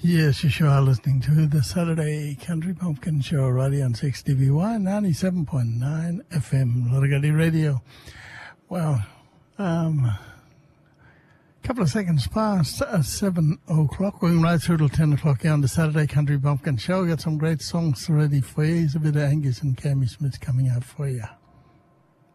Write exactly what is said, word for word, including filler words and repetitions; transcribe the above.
Yes, you sure are listening to the Saturday Country Pumpkin Show right here on six D B Y ninety-seven point nine F M, Lurgadi Radio. Well, um, a couple of seconds past uh, seven o'clock. We're going right through till ten o'clock here on the Saturday Country Pumpkin Show. Got some great songs ready for you. There's a bit of Angus and Cammy Smith coming out for you.